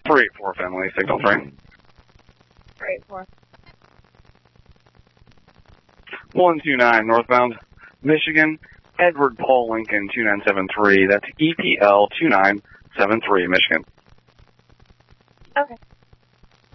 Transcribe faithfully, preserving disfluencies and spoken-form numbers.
three eight four Family, signal three. three eight four. one two nine northbound, Michigan, Edward Paul Lincoln two nine seven three. That's E P L two nine seven three, Michigan. Okay.